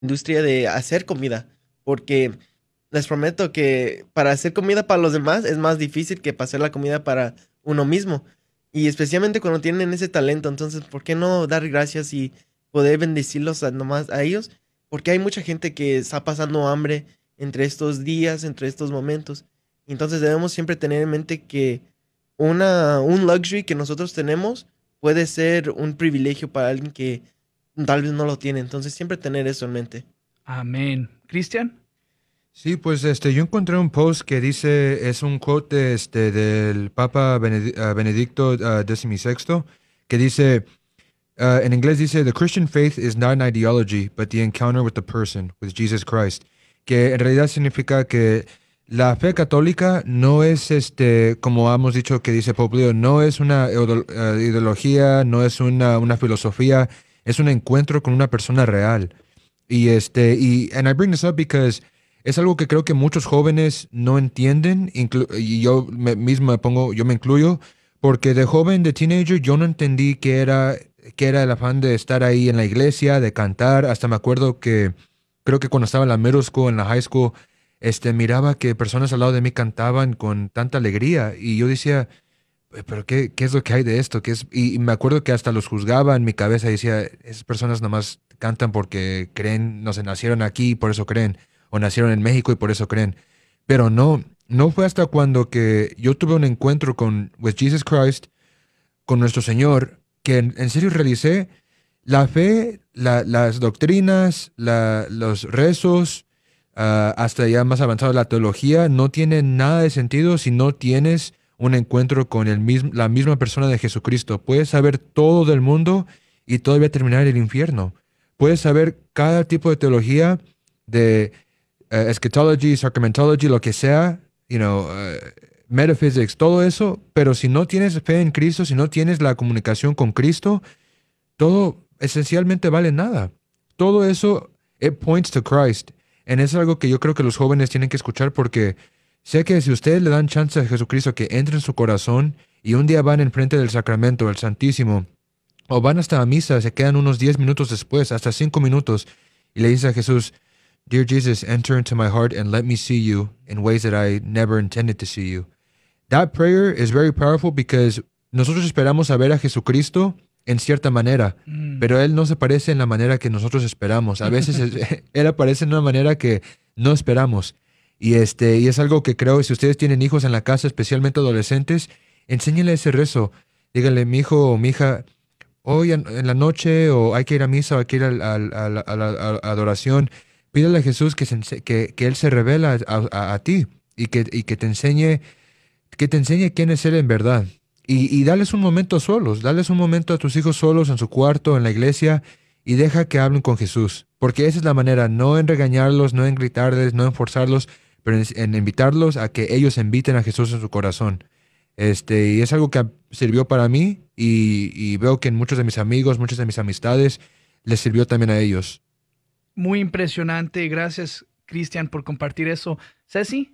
industria de hacer comida, porque les prometo que para hacer comida para los demás es más difícil que para hacer la comida para uno mismo. Y especialmente cuando tienen ese talento, entonces, ¿por qué no dar gracias y poder bendecirlos nomás a ellos? Porque hay mucha gente que está pasando hambre entre estos días, entre estos momentos. Entonces debemos siempre tener en mente que un luxury que nosotros tenemos puede ser un privilegio para alguien que tal vez no lo tiene. Entonces siempre tener eso en mente. Amén. Cristian. Sí, pues yo encontré un post que dice, es un quote del Papa Benedicto XVI, que dice, en inglés dice, The Christian faith is not an ideology, but the encounter with the person, with Jesus Christ. Que en realidad significa que la fe católica no es, como hemos dicho que dice Pope Leo, no es una ideología, no es una filosofía, es un encuentro con una persona real. And I bring this up because es algo que creo que muchos jóvenes no entienden, y mismo yo me incluyo, porque de joven, de teenager, yo no entendí qué era el afán de estar ahí en la iglesia, de cantar. Hasta me acuerdo que creo que cuando estaba en la middle school, en la high school, miraba que personas al lado de mí cantaban con tanta alegría y yo decía, pero ¿qué es lo que hay de esto? Y me acuerdo que hasta los juzgaba en mi cabeza y decía, esas personas nomás cantan porque creen, no sé, nacieron aquí y por eso creen, o nacieron en México y por eso creen. Pero no fue hasta cuando que yo tuve un encuentro con with Jesus Christ, con nuestro Señor, que en serio realicé la fe, las doctrinas, los rezos, hasta ya más avanzado la teología, no tiene nada de sentido si no tienes un encuentro con la misma persona de Jesucristo. Puedes saber todo del mundo y todavía terminar en el infierno. Puedes saber cada tipo de teología, de eschatology, sacramentology, lo que sea, metaphysics, todo eso, pero si no tienes fe en Cristo, si no tienes la comunicación con Cristo, todo esencialmente vale nada. Todo eso, it points to Christ. Y es algo que yo creo que los jóvenes tienen que escuchar porque sé que si ustedes le dan chance a Jesucristo que entre en su corazón y un día van enfrente del sacramento, el Santísimo, o van hasta la misa, se quedan unos 10 minutos después, hasta 5 minutos, y le dice a Jesús, Dear Jesus, enter into my heart and let me see you in ways that I never intended to see you. That prayer is very powerful because nosotros esperamos a ver a Jesucristo en cierta manera, Mm. pero Él no se parece en la manera que nosotros esperamos. A veces Él aparece en una manera que no esperamos. Y es algo que creo, si ustedes tienen hijos en la casa, especialmente adolescentes, enséñenle ese rezo. Díganle, mi hijo o mi hija, hoy en la noche, o hay que ir a misa, o hay que ir a la adoración, pídele a Jesús que Él se revela a ti y que te enseñe quién es Él en verdad. Y dales un momento solos, dales un momento a tus hijos solos en su cuarto, en la iglesia, y deja que hablen con Jesús. Porque esa es la manera, no en regañarlos, no en gritarles, no en forzarlos, pero en invitarlos a que ellos inviten a Jesús en su corazón. Y es algo que sirvió para mí y veo que en muchos de mis amigos, muchas de mis amistades, les sirvió también a ellos. Muy impresionante. Gracias, Cristian, por compartir eso. Ceci.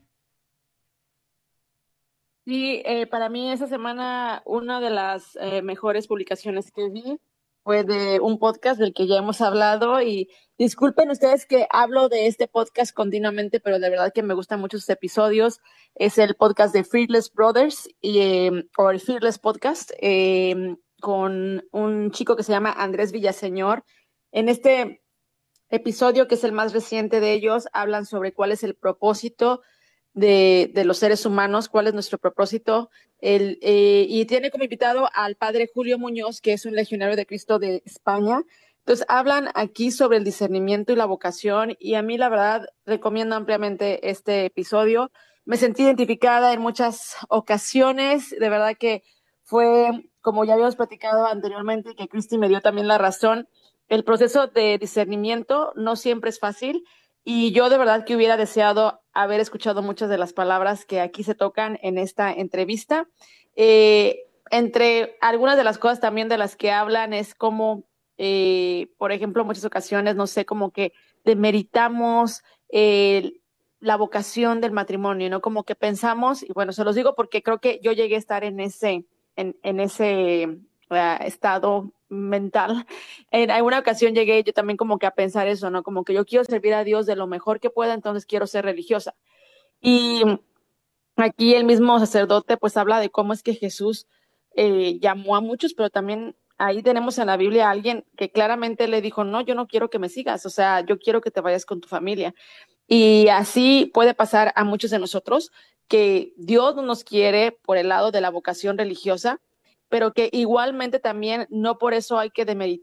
Sí, para mí esta semana una de las mejores publicaciones que vi fue de un podcast del que ya hemos hablado y disculpen ustedes que hablo de este podcast continuamente, pero de verdad que me gustan mucho sus episodios. Es el podcast de Fearless Brothers o el Fearless Podcast con un chico que se llama Andrés Villaseñor. En este episodio, que es el más reciente de ellos, hablan sobre cuál es el propósito de los seres humanos, cuál es nuestro propósito. Y tiene como invitado al padre Julio Muñoz, que es un legionario de Cristo de España. Entonces, hablan aquí sobre el discernimiento y la vocación, y a mí, la verdad, recomiendo ampliamente este episodio. Me sentí identificada en muchas ocasiones, de verdad que fue, como ya habíamos platicado anteriormente, que Cristi me dio también la razón, el proceso de discernimiento no siempre es fácil, y yo de verdad que hubiera deseado haber escuchado muchas de las palabras que aquí se tocan en esta entrevista. Entre algunas de las cosas también de las que hablan es como, por ejemplo, en muchas ocasiones, no sé, como que demeritamos la vocación del matrimonio, ¿no? Como que pensamos, y bueno, se los digo porque creo que yo llegué a estar en ese estado mental. En alguna ocasión llegué yo también como que a pensar eso, ¿no? Como que yo quiero servir a Dios de lo mejor que pueda, entonces quiero ser religiosa. Y aquí el mismo sacerdote pues habla de cómo es que Jesús llamó a muchos, pero también ahí tenemos en la Biblia a alguien que claramente le dijo, no, yo no quiero que me sigas, o sea, yo quiero que te vayas con tu familia. Y así puede pasar a muchos de nosotros, que Dios no nos quiere por el lado de la vocación religiosa, pero que igualmente también no por eso hay que demeritar